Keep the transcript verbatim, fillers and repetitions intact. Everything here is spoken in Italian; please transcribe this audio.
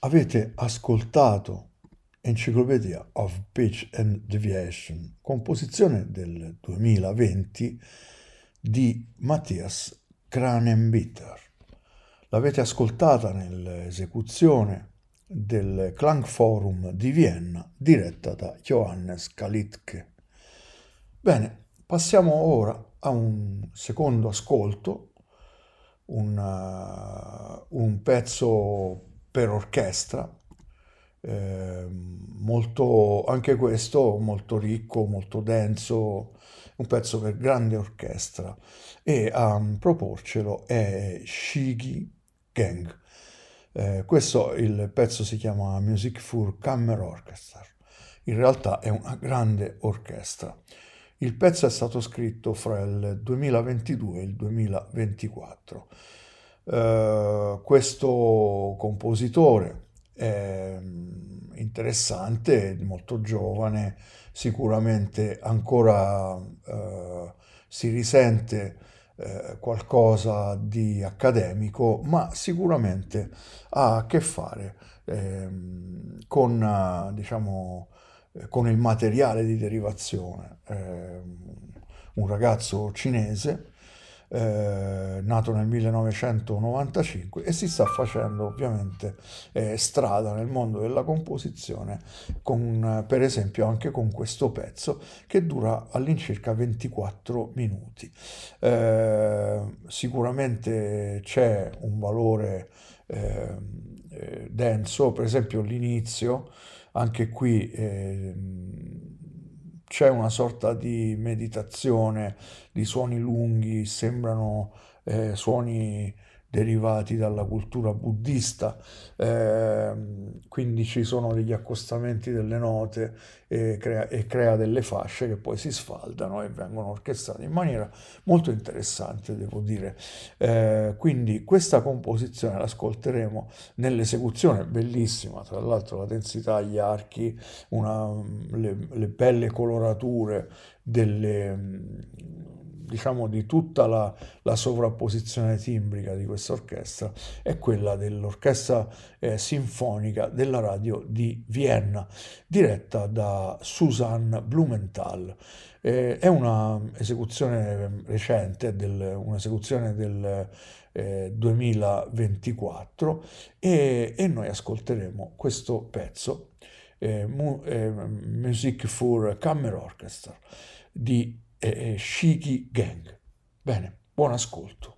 Avete ascoltato Encyclopedia of Pitch and Deviation, composizione del duemilaventi di Matthias Kranenbitter. L'avete ascoltata nell'esecuzione del Klangforum di Vienna, diretta da Johannes Kalittke. Bene, passiamo ora a un secondo ascolto, un, uh, un pezzo per orchestra, eh, molto, anche questo molto ricco, molto denso, un pezzo per grande orchestra, e a proporcelo è Shigi Gang. Eh, questo il pezzo si chiama Music für Kammerorchester, in realtà è una grande orchestra. Il pezzo è stato scritto fra il duemilaventidue e il duemilaventiquattro. Uh, questo compositore è interessante, molto giovane, sicuramente ancora uh, si risente uh, qualcosa di accademico, ma sicuramente ha a che fare uh, con, uh, diciamo, con il materiale di derivazione. Eh, un ragazzo cinese eh, nato nel millenovecentonovantacinque e si sta facendo ovviamente eh, strada nel mondo della composizione con, per esempio, anche con questo pezzo che dura all'incirca ventiquattro minuti. Eh, sicuramente c'è un valore eh, eh, denso, per esempio l'inizio, anche qui eh, c'è una sorta di meditazione, di suoni lunghi, sembrano eh, suoni derivati dalla cultura buddista, eh, quindi ci sono degli accostamenti delle note e crea, e crea delle fasce che poi si sfaldano e vengono orchestrate in maniera molto interessante, devo dire. Eh, quindi questa composizione l'ascolteremo nell'esecuzione bellissima, tra l'altro la densità, gli archi, una, le, le belle colorature delle, diciamo, di tutta la, la sovrapposizione timbrica di questa orchestra è quella dell'orchestra eh, sinfonica della radio di Vienna, diretta da Susanne Blumenthal. Eh, è una esecuzione recente, del, un'esecuzione del eh, duemilaventiquattro e, e noi ascolteremo questo pezzo, eh, mu, eh, Music für Kammerorchester di eh, Shiki Gang. Bene, buon ascolto.